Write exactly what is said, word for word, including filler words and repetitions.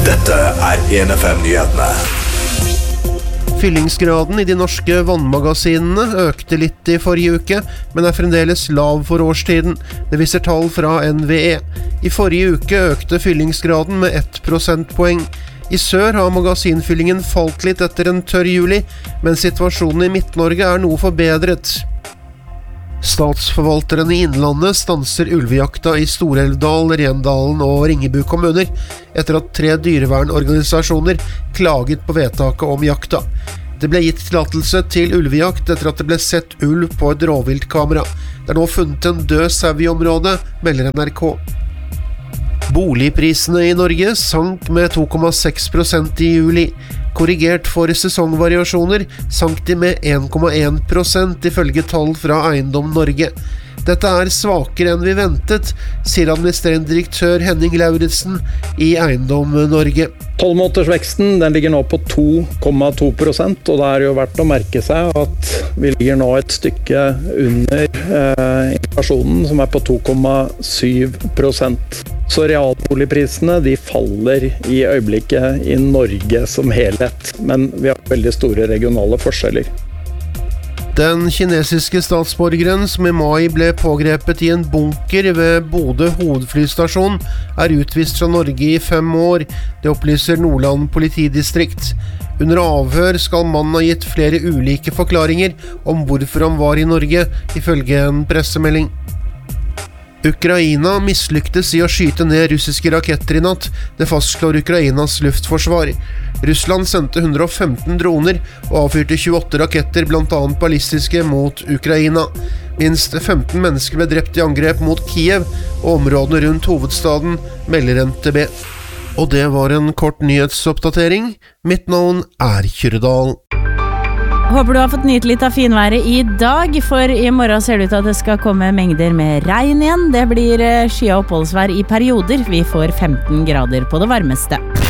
Dette er en F M-nyhetene. Fyllingsgraden i de norske vannmagasinene økte litt i forrige uke, men er fremdeles lav for årstiden. Det viser tall fra N V E. I forrige uke økte fyllingsgraden med ett prosentpoeng. I sør har magasinfyllingen falt litt etter en tørr juli, men situasjonen i Midt-Norge er noe forbedret. Statsforvalteren i Innlandet stanser ulvejakta i Storelvdal, Rendalen og Ringebu kommuner, etter at tre dyrevernorganisasjoner klaget på vedtaket om jakta. Det ble gitt tillatelse til ulvejakt etter at det ble sett ulv på et råviltkamera. Det er nå funnet en død sau i området, melder N R K. Boligprisene i Norge sank med to komma seks prosent i juli. Korrigert for sesongvariasjoner sank de med en komma en prosent ifølge tall fra Eiendom Norge. Dette er svakere enn vi ventet, sier administrerende direktør Henning Lauritsen i Eiendom Norge. tolv-månedersveksten den ligger nå på to komma to prosent, og det er jo verdt å merke seg at vi ligger nå et stykke under eh, inflasjonen, som er på to komma syv prosent. Så realboligprisene de faller i øyeblikket i Norge som helhet, men vi har veldig store regionale forskjeller. Den kinesiske statsborgeren som i mai ble pågrepet i en bunker ved Bodø hovedflystasjon er utvist fra Norge i fem år, det opplyser Nordland politidistrikt. Under avhør skal mannen ha gitt flere ulike forklaringer om hvorfor han var i Norge, ifølge en pressemelding. Ukraina mislyktes i å skyte ned russiske raketter i natt, det fastslår Ukrainas luftforsvar. Russland sendte hundre og femten droner og avfyrte tjueåtte raketter, blant annet ballistiske, mot Ukraina. Minst femten mennesker ble drept i angrep mot Kiev og områdene rundt hovedstaden, melder N T B. Og det var en kort nyhetsoppdatering. Mitt navn er Kyrredal. Håper du har fått nyte litt av finværet i dag, for i morgen ser det ut til at det skal komme mengder med regn igjen. Det blir skyet oppholdsvær i perioder. Vi får femten grader på det varmeste.